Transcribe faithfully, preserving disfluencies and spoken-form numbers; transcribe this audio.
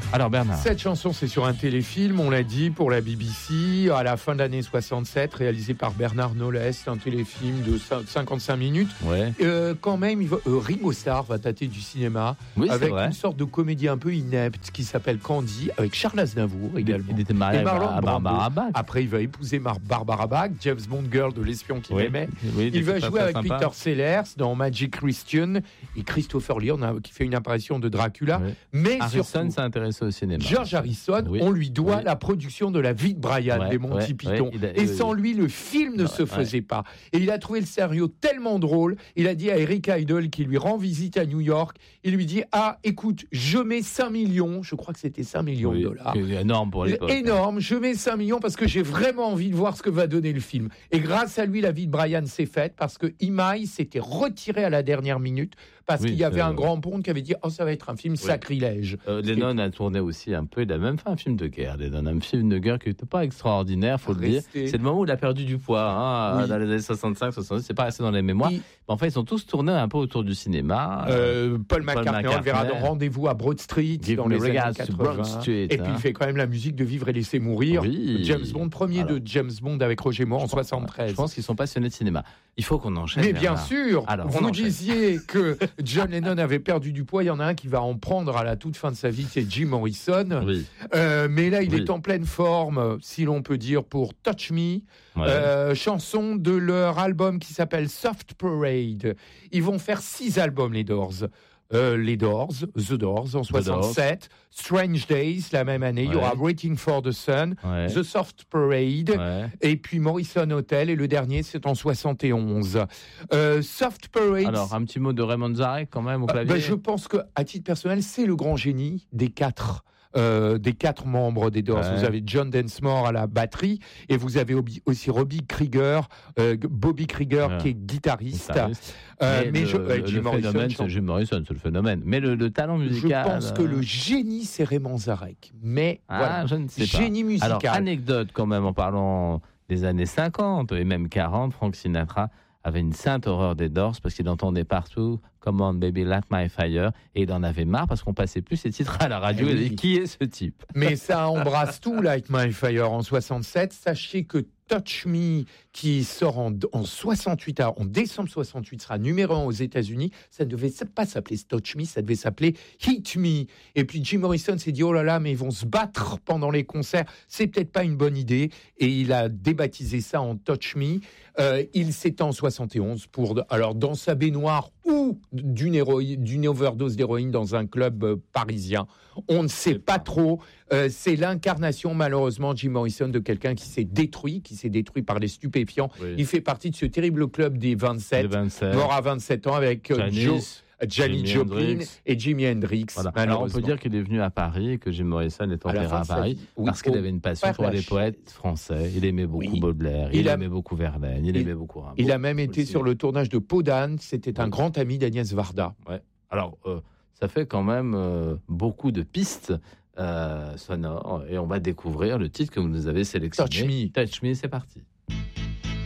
Alors Bernard. Cette chanson, c'est sur un téléfilm, on l'a dit, pour la B B C, à la fin de l'année soixante-sept, réalisé par Bernard Knowles, un téléfilm de cinquante-cinq minutes. Ouais. Euh, quand même, il va, euh, Ringo Starr va tâter du cinéma, oui, avec vrai. une sorte de comédie un peu inepte qui s'appelle Candy, avec Charles Aznavour également. Il était marié à Barbara Bach. Après, il va épouser Mar- Barbara Bach, James Bond girl de l'espion qu'il oui. aimait. Oui, il va jouer avec sympa. Peter Sellers dans Magic Christian et Christopher Lee, on a, qui fait une apparition de Dracula. Oui. Mais Harrison surtout, s'est intéressé au cinéma. George Harrison, oui. on lui doit oui. la production de La vie de Brian ouais, des Monty ouais, Python. ouais, a, et euh, sans lui, le film ne ouais, se faisait pas. Et il a trouvé le scénario tellement drôle. Il a dit à Eric Idle, qui lui rend visite à New York, il lui dit « Ah, écoute, je mets cinq millions. » Je crois que c'était cinq millions oui, de dollars. C'est énorme pour l'époque. Énorme. Je mets cinq millions parce que j'ai vraiment envie de voir ce que va donner le film. Et grâce à lui, La vie de Brian s'est faite parce que Imai s'était retiré à la dernière minute parce oui, qu'il y avait euh... un grand ponte qui avait dit « Oh, ça va être un film oui. sacrilège. Euh, » Lennon a tourné aussi un peu, il a même fait un film de guerre. Lennon, un film de guerre qui n'était pas extraordinaire, faut Resté. le dire. C'est le moment où il a perdu du poids, hein, oui. dans les années soixante-cinq soixante-dix, c'est pas resté dans les mémoires. Il... Mais enfin, ils sont tous tournés un peu autour du cinéma. Euh, Paul, Paul McCartney, on le verra dans Rendez-vous à Broad Street, Give dans les années quatre-vingts. Street, et puis hein. il fait quand même la musique de Vivre et Laisser Mourir. Oui. James Bond, premier Alors, de James Bond avec Roger Moore en soixante-treize. Je pense qu'ils sont passionnés de cinéma. Il faut qu'on enchaîne. Mais bien Bernard. sûr, Alors, vous disiez que John Lennon avait perdu du poids. Il y en a un qui va en prendre à la toute fin de sa vie, c'est Jim Morrison. Oui. Euh, mais là, il oui. est en pleine forme, si l'on peut dire, pour Touch Me, ouais. euh, chanson de leur album qui s'appelle Soft Parade. Ils vont faire six albums, les Doors. Euh, les Doors, The Doors en soixante-sept, Strange Days la même année, ouais. il y aura Waiting for the Sun, ouais. The Soft Parade, ouais. et puis Morrison Hotel, et le dernier c'est en soixante et onze. Euh, Soft Parade. Alors un petit mot de Raymond Zarek quand même au clavier. Euh, ben, je pense que à titre personnel c'est le grand génie des quatre. Euh, des quatre membres des Doors. Ouais. Vous avez John Densmore à la batterie et vous avez aussi Robbie Krieger, euh, Bobby Krieger ouais. qui est guitariste. guitariste. Euh, mais, mais le, je, euh, Jim le Morrison, phénomène, c'est Jim Morrison, c'est le phénomène. Mais le, le talent musical. Je pense que le génie c'est Raymond Zarek. Mais ah, voilà, je ne sais génie pas. musical. Alors anecdote quand même en parlant des années cinquante et même quarante, Frank Sinatra avait une sainte horreur des Doors parce qu'il entendait partout Come on baby light my fire et il en avait marre parce qu'on passait plus ces titres à la radio. Et oui. Et qui est ce type? Mais ça embrasse tout, Light My Fire en soixante-sept. Sachez que Touch Me, qui sort en, en soixante-huit, en décembre soixante-huit, sera numéro un aux États-Unis. Ça ne devait pas s'appeler Touch Me, ça devait s'appeler Hit Me. Et puis Jim Morrison s'est dit, oh là là, mais ils vont se battre pendant les concerts. C'est peut-être pas une bonne idée. Et il a débaptisé ça en Touch Me. Euh, il s'étend en soixante et onze pour, alors, dans sa baignoire ou d'une, héroïne, d'une overdose d'héroïne dans un club euh, parisien. On ne sait pas trop. Euh, c'est l'incarnation, malheureusement, Jim Morrison, de quelqu'un qui s'est détruit, qui s'est détruit par les stupéfiants. Oui. Il fait partie de ce terrible club des vingt-sept, vingt-sept. Mort à vingt-sept ans avec euh, Joe. Janis Joplin Hendrix. Et Jimi Hendrix. Voilà. Alors on peut dire qu'il est venu à Paris et que Jim Morrison est enterré à, à Paris oui, parce qu'il avait une passion pour les poètes français. Il aimait beaucoup oui. Baudelaire, il, il a... aimait beaucoup Verlaine, il, il aimait beaucoup Rimbaud. Il a même été sur le tournage de Peau d'âne. C'était un oui. grand ami d'Agnès Varda. Ouais. Alors euh, ça fait quand même euh, beaucoup de pistes euh, sonores et on va découvrir le titre que vous nous avez sélectionné. Touch Me. Touch Me, c'est parti.